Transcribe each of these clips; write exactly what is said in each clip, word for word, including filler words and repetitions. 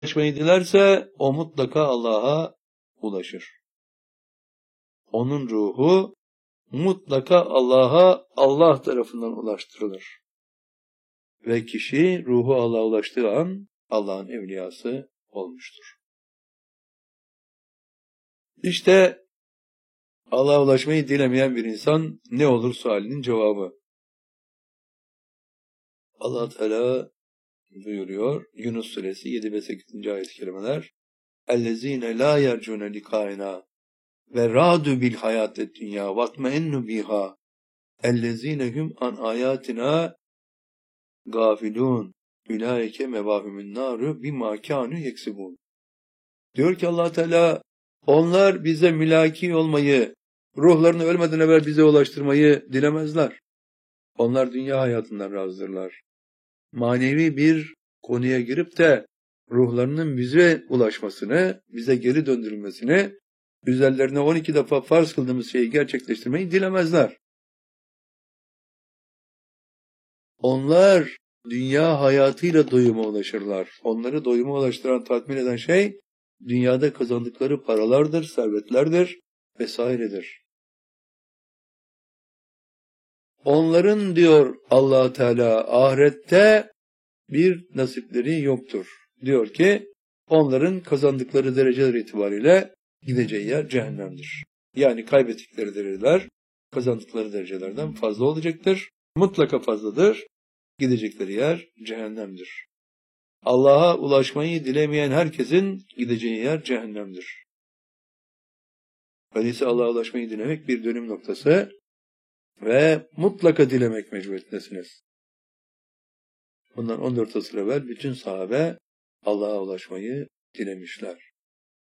ulaşmayı dilerse o mutlaka Allah'a ulaşır. Onun ruhu mutlaka Allah'a, Allah tarafından ulaştırılır. Ve kişi ruhu Allah'a ulaştığı an Allah'ın evliyası olmuştur. İşte Allah'a ulaşmayı dilemeyen bir insan ne olur sualinin cevabı. Allah Teala buyuruyor Yunus suresi yedi ve sekizinci ayet-i kerimeler. اَلَّذ۪ينَ لَا يَرْجُونَ لِقَائِنَا وَرَادُوا بِالْحَيَاتِ الدُّنْيَا وَاطْمَئِنُّوا بِهَا اَلَّذ۪ينَ هُمْ عَنْ آيَاتِنَا gafilun ulaike mevahimun naru bima kanu yeksibun. Diyor ki Allah Teala, onlar bize mülaki olmayı, ruhlarını ölmeden evvel bize ulaştırmayı dilemezler. Onlar dünya hayatından razdırlar. Manevi bir konuya girip de ruhlarının bize ulaşmasını, bize geri döndürülmesini, üzerlerine on iki defa farz kıldığımız şeyi gerçekleştirmeyi dilemezler. Onlar dünya hayatıyla doyuma ulaşırlar. Onları doyuma ulaştıran, tatmin eden şey, dünyada kazandıkları paralardır, servetlerdir vesairedir. Onların diyor Allah Teala ahirette bir nasipleri yoktur. Diyor ki onların kazandıkları dereceler itibariyle gideceği yer cehennemdir. Yani kaybettikleri dereceler kazandıkları derecelerden fazla olacaktır. Mutlaka fazladır. Gidecekleri yer cehennemdir. Allah'a ulaşmayı dilemeyen herkesin gideceği yer cehennemdir. Öyleyse Allah'a ulaşmayı dilemek bir dönüm noktası ve mutlaka dilemek mecburiyetindesiniz. Bundan on dört asır evvel bütün sahabe Allah'a ulaşmayı dilemişler.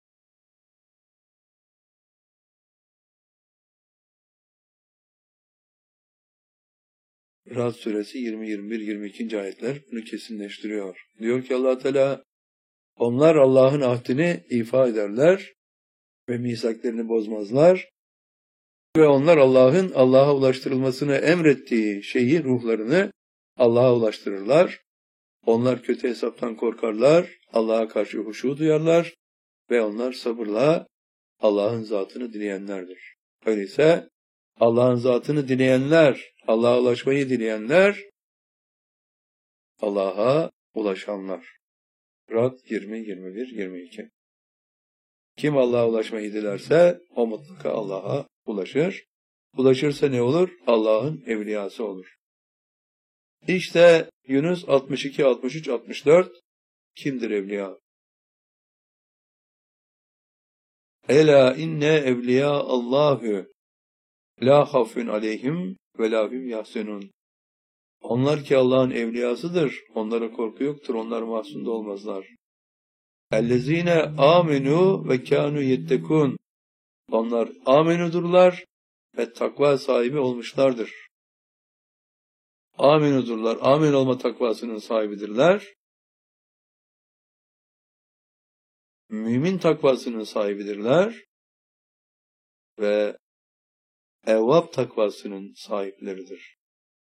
Ra'd suresi yirmi, yirmi bir, yirmi iki. ayetler bunu kesinleştiriyor. Diyor ki Allah Teala, onlar Allah'ın ahdini ifa ederler ve misaklarını bozmazlar ve onlar Allah'ın Allah'a ulaştırılmasını emrettiği şeyi, ruhlarını Allah'a ulaştırırlar. Onlar kötü hesaptan korkarlar, Allah'a karşı huşu duyarlar ve onlar sabırla Allah'ın zatını dileyenlerdir. Öyleyse Allah'ın zatını dileyenler, Allah'a ulaşmayı dileyenler, Allah'a ulaşanlar. Ra'd yirmi, yirmi bir, yirmi iki. Kim Allah'a ulaşmayı dilerse o mutlaka Allah'a ulaşır. Ulaşırsa ne olur? Allah'ın evliyası olur. İşte Yunus altmış iki, altmış üç, altmış dört kimdir evliya? Ela inne evliya Allahu la hafun aleyhim ve la hum yahsenun. Onlar ki Allah'ın evliyasıdır. Onlara korku yoktur. Onlar mahzunda olmazlar. Ellezine amenu ve kanu yettekun. Onlar amenudurlar ve takva sahibi olmuşlardır. Amenudurlar. Amin olma takvasının sahibidirler. Mümin takvasının sahibidirler. Ve evvab takvasının sahipleridir.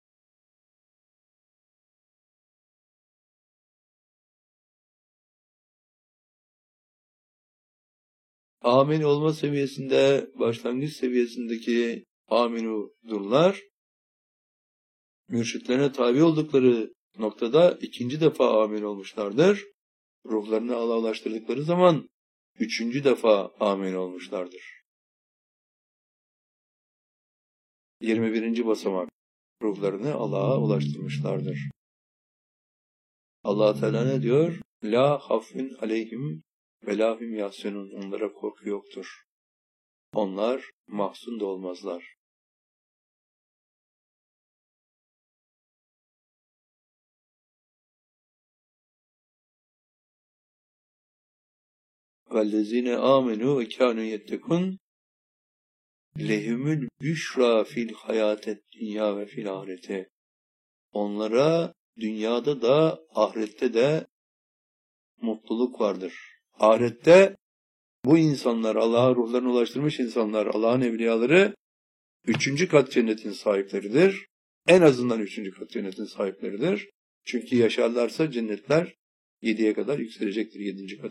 Amin olma seviyesinde, başlangıç seviyesindeki aminudurlar. Mürşitlerine tabi oldukları noktada ikinci defa amin olmuşlardır. Ruhlarını Allah'a ulaştırdıkları zaman üçüncü defa amin olmuşlardır. yirmi birinci basamak. Ruhlarını Allah'a ulaştırmışlardır. Allah Teala ne diyor? La hafun aleyhim ve la hum yahsenun. Onlara korku yoktur. Onlar mahzun da olmazlar. Vellezine amenu ve kanu yettekun lehumul büşra fil hayatet dünya ve fil ahirete. Onlara dünyada da ahirette de mutluluk vardır. Ahirette bu insanlar, Allah'a ruhlarını ulaştırmış insanlar, Allah'ın evliyaları üçüncü kat cennetin sahipleridir. En azından üçüncü kat cennetin sahipleridir. Çünkü yaşarlarsa cennetler yediye kadar yükselecektir. yedinci kat.